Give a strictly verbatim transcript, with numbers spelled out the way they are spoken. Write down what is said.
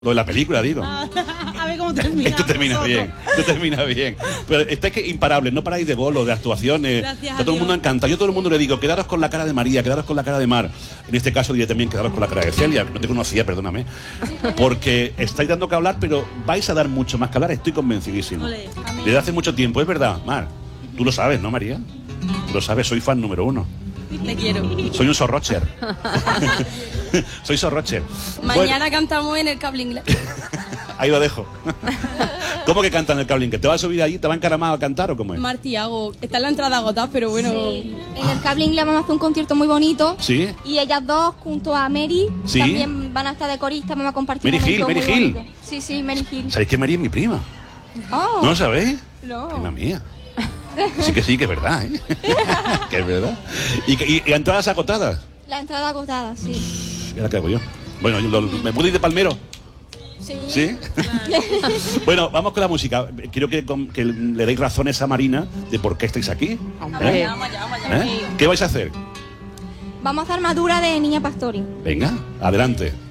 Lo de la película, digo. Ah, a ver cómo termina. Esto termina nosotros. bien, esto termina bien. Pero estáis que imparables, no paráis de bolos, de actuaciones. Gracias Está a todo el Dios. mundo encantado. Yo a todo el mundo le digo, quedaros con la cara de María, quedaros con la cara de Mar. En este caso diré también, quedaros con la cara de Celia, que no te conocía, perdóname. Porque estáis dando que hablar, pero vais a dar mucho más que hablar, estoy convencidísimo. Olé. Desde hace mucho tiempo, es verdad, Mar. Tú lo sabes, ¿no, María? Tú lo sabes, soy fan número uno. Te quiero. Soy un sorrocher. Soy sorrocher. Mañana Bueno, cantamos en el cable inglés. ahí lo dejo. ¿Cómo que cantan el cable inglés? ¿Te vas a subir allí? ¿Te va a encaramar a cantar o cómo es? Martiago, está en la entrada agotada, pero bueno. Sí. En el cable inglés vamos a hacer un concierto muy bonito. ¿Sí? Y ellas dos, junto a Mary, Sí. también van a estar de coristas, vamos a compartir. Mary un Hill, momento Mary muy Hill. bonito. Sí, sí, Mary Hill. ¿Sabéis que María es mi prima? Oh, ¿No lo sabéis? no. Prima mía. Sí que sí, que es verdad, ¿eh? Que es verdad. ¿Y, y, y entradas agotadas? La entrada agotada, sí. ¿Y ahora qué hago yo? Bueno, yo lo- ¿me puedo ir de palmero? Sí. ¿Sí? Bueno, vamos con la música. Quiero que, con- que le deis razones a Marina de por qué estáis aquí. Hombre. ¿Eh? ¿Eh? ¿Qué vais a hacer? Vamos a hacer armadura de Niña Pastori. Venga, adelante.